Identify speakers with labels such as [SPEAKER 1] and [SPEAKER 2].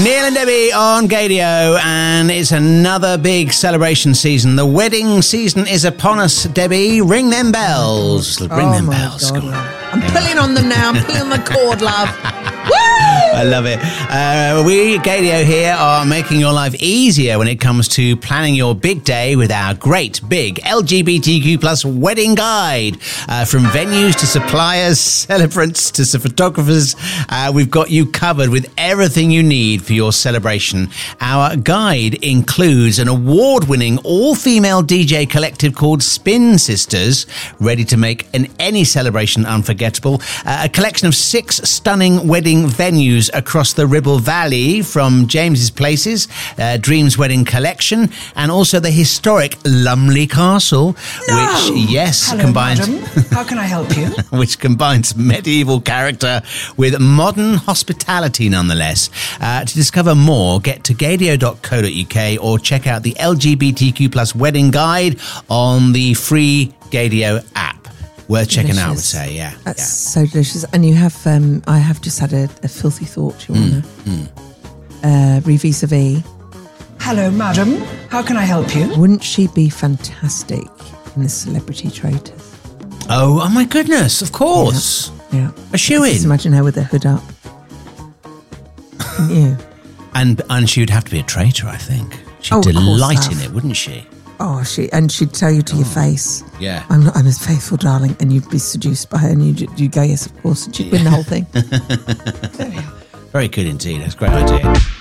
[SPEAKER 1] Neil and Debbie on Gaydio, and it's another big celebration season. The wedding season is upon us, Debbie. Ring them bells. Ring them bells.
[SPEAKER 2] God, I'm pulling on them now. I'm pulling on the cord, love. Woo!
[SPEAKER 1] I love it. We, Gaydio here, are making your life easier when it comes to planning your big day with our great big LGBTQ plus wedding guide. From venues to suppliers, celebrants to photographers, we've got you covered with everything you need for your celebration. Our guide includes an award-winning all-female DJ collective called Spin Sisters, ready to make any celebration unforgettable. A collection of 6 stunning wedding venues across the Ribble Valley, from James's Places, Dreams Wedding Collection, and also the historic Lumley Castle, which, yes,
[SPEAKER 3] Hello,
[SPEAKER 1] combines...
[SPEAKER 3] madam. How can I help you?
[SPEAKER 1] which combines medieval character with modern hospitality, nonetheless. To discover more, get to gaydio.co.uk or check out the LGBTQ plus wedding guide on the free Gaydio app. Worth checking out, I would say, yeah.
[SPEAKER 2] That's so delicious. And you have, I have just had a filthy thought, Your Honour. Vis-a-vis.
[SPEAKER 3] Hello, madam. How can I help you?
[SPEAKER 2] Wouldn't she be fantastic in the Celebrity Traitors?
[SPEAKER 1] Oh my goodness, of course.
[SPEAKER 2] Yeah.
[SPEAKER 1] A shoe-in.
[SPEAKER 2] Just imagine her with her hood up. Yeah.
[SPEAKER 1] And she would have to be a traitor, I think. She'd
[SPEAKER 2] Of course,
[SPEAKER 1] delight in
[SPEAKER 2] love.
[SPEAKER 1] it, wouldn't she?
[SPEAKER 2] Oh, she'd tell you to your face,
[SPEAKER 1] Yeah.
[SPEAKER 2] I'm as faithful, darling, and you'd be seduced by her, and you'd go, yes, of course, and she'd win the whole thing.
[SPEAKER 1] Very good indeed. That's a great idea.